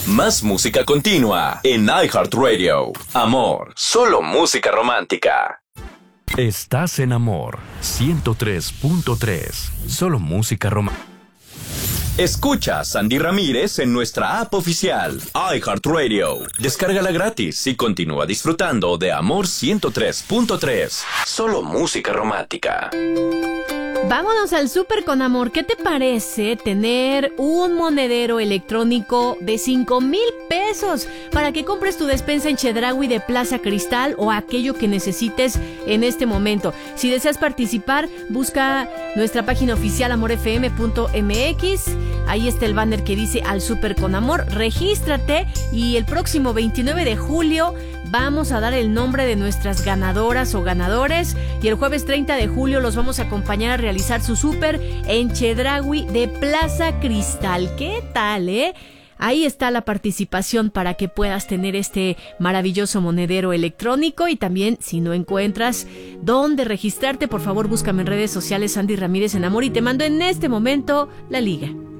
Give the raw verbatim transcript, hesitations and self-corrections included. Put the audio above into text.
Más música continua en iHeartRadio. Amor, solo música romántica. Estás en Amor ciento tres punto tres. Solo música romántica. Escucha a Sandy Ramírez en nuestra app oficial, iHeartRadio. Descárgala gratis y continúa disfrutando de Amor ciento tres punto tres. Solo música romántica. Vámonos al súper con amor. ¿Qué te parece tener un monedero electrónico de cinco mil pesos para que compres tu despensa en Chedraui de Plaza Cristal o aquello que necesites en este momento? Si deseas participar, busca nuestra página oficial amor f m punto m x. Ahí está el banner que dice al súper con amor. Regístrate y el próximo veintinueve de julio vamos a dar el nombre de nuestras ganadoras o ganadores y el jueves treinta de julio los vamos a acompañar a realizar su súper en Chedraui de Plaza Cristal. ¿Qué tal, eh? Ahí está la participación para que puedas tener este maravilloso monedero electrónico y también si no encuentras dónde registrarte, por favor búscame en redes sociales Sandy Ramírez en Amor y te mando en este momento la liga.